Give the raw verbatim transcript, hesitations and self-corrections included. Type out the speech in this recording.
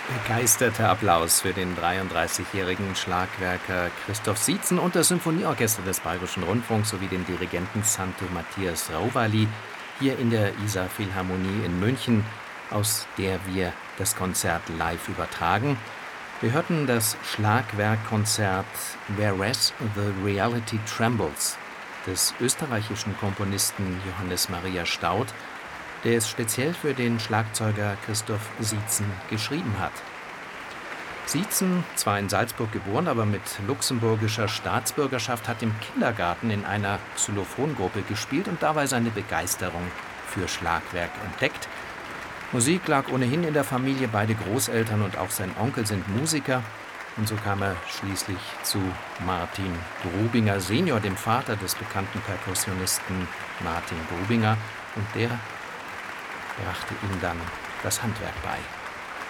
Begeisterter Applaus für den dreiunddreißigjährigen Schlagwerker Christoph Sietzen und das Symphonieorchester des Bayerischen Rundfunks sowie den Dirigenten Santo Matthias Rauvali hier in der Isar Philharmonie in München, aus der wir das Konzert live übertragen. Wir hörten das Schlagwerkkonzert Whereas the Reality Trembles des österreichischen Komponisten Johannes Maria Staudt, der es speziell für den Schlagzeuger Christoph Sietzen geschrieben hat. Sietzen, zwar in Salzburg geboren, aber mit luxemburgischer Staatsbürgerschaft, hat im Kindergarten in einer Xylophongruppe gespielt und dabei seine Begeisterung für Schlagwerk entdeckt. Musik lag ohnehin in der Familie, beide Großeltern und auch sein Onkel sind Musiker. Und so kam er schließlich zu Martin Grubinger Senior, dem Vater des bekannten Perkussionisten Martin Grubinger, und der brachte ihm dann das Handwerk bei.